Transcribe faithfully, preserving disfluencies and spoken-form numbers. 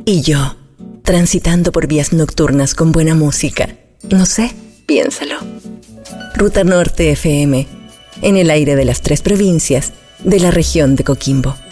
Y yo, transitando por vías nocturnas con buena música. No sé, piénsalo. Ruta Norte F M, en el aire de las tres provincias de la región de Coquimbo.